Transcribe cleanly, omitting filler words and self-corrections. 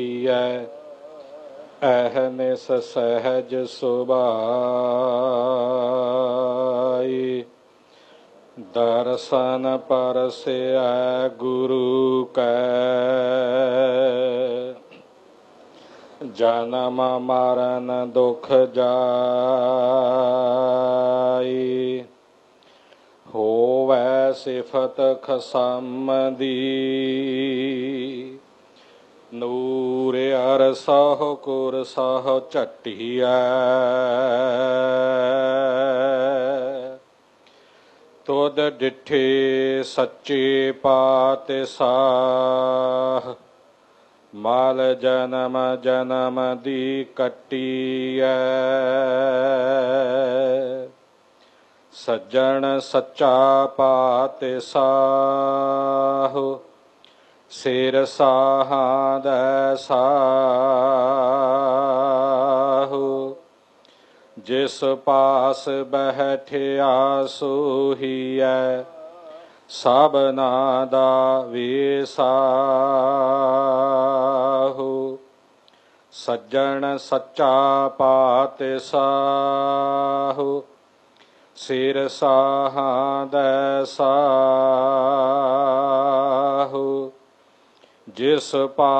ਅਹਨਿਸ ਸਹਿਜ ਸੁਭਾਈ। ਦਰਸ਼ਨ ਪਰਸਿਐ ਗੁਰੂ ਕੈ, ਜਨਮ ਮਰਨ ਦੁਖ ਜਾਈ। ਹੋਵੈ ਸਿਫਤ ਖਸਮ ਦੀ, ਨੂਰ ਅਰਸਹੁ ਕੁਰਸਹੁ ਝਟੀਐ। ਤੁਧ ਡਿਠੇ ਸੱਚੇ ਪਾਤਿਸਾਹ, ਮਲ ਜਨਮ ਜਨਮ ਦੀ ਕੱਟੀਐ। ਸੱਜਣ ਸੱਚਾ ਪਾਤਿਸਾਹ, ਸਿਰ ਸਾਹਾਂ ਦੈ ਸਾਹੁ। ਜਿਸ ਪਾਸ ਬੈਠਿਆ ਸੋਹੀਐ, ਸਭਨਾ ਦਾ ਵੇਸਾਹੁ। ਸੱਜਣ ਸੱਚਾ ਪਾਤਿਸਾਹੁ, ਸਿਰ ਸਾਹਾਂ ਦੈ ਸਾਹੁ। ਜਿਸ ਪਾ